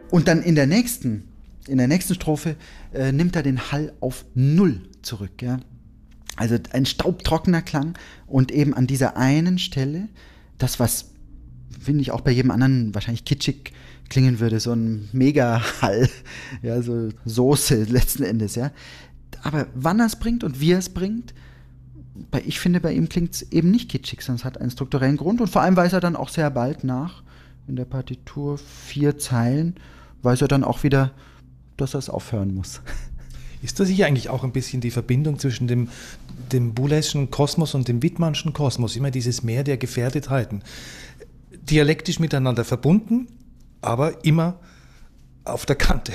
Und dann in der nächsten Strophe nimmt er den Hall auf 0 zurück. Ja? Also ein staubtrockener Klang und eben an dieser einen Stelle, das was, finde ich, auch bei jedem anderen wahrscheinlich kitschig klingen würde, so ein Mega-Hall, ja, so Soße letzten Endes, ja. Aber wann er es bringt und wie er es bringt, ich finde, bei ihm klingt es eben nicht kitschig, sondern es hat einen strukturellen Grund und vor allem weiß er dann auch sehr bald nach, in der Partitur 4 Zeilen, weiß er dann auch wieder, dass er es aufhören muss. Ist das hier eigentlich auch ein bisschen die Verbindung zwischen dem Boulez'schen Kosmos und dem Wittmannschen Kosmos? Immer dieses Meer der Gefährdetheiten. Dialektisch miteinander verbunden, aber immer auf der Kante.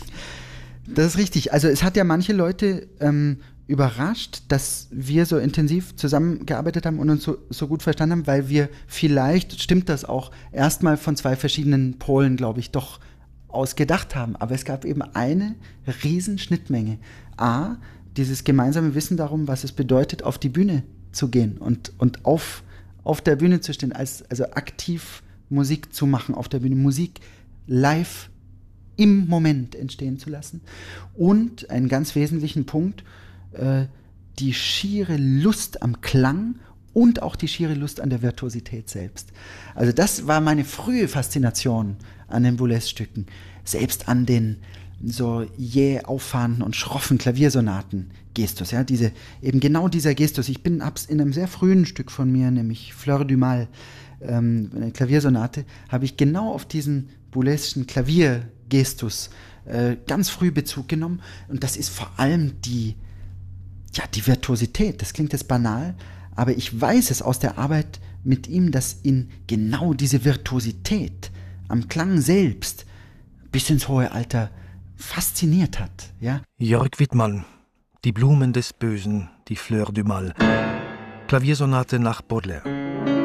Das ist richtig. Also es hat ja manche Leute überrascht, dass wir so intensiv zusammengearbeitet haben und uns so gut verstanden haben, weil wir vielleicht, stimmt das auch, erstmal von 2 verschiedenen Polen, glaube ich, doch aus gedacht haben. Aber es gab eben eine riesen Schnittmenge. A, dieses gemeinsame Wissen darum, was es bedeutet, auf die Bühne zu gehen und auf der Bühne zu stehen, also aktiv Musik zu machen auf der Bühne, Musik live im Moment entstehen zu lassen. Und einen ganz wesentlichen Punkt, die schiere Lust am Klang und auch die schiere Lust an der Virtuosität selbst. Also das war meine frühe Faszination an den Boulez-Stücken, selbst an den so jäh auffahrenden und schroffen Klaviersonaten-Gestus, ja, eben genau dieser Gestus. Hab's in einem sehr frühen Stück von mir, nämlich Fleur du Mal, eine Klaviersonate, habe ich genau auf diesen Boulez'schen Klaviergestus ganz früh Bezug genommen. Und das ist vor allem die Virtuosität. Das klingt jetzt banal, aber ich weiß es aus der Arbeit mit ihm, dass ihn genau diese Virtuosität am Klang selbst bis ins hohe Alter fasziniert hat. Ja? Jörg Wittmann, Die Blumen des Bösen, die Fleur du Mal. Klaviersonate nach Baudelaire.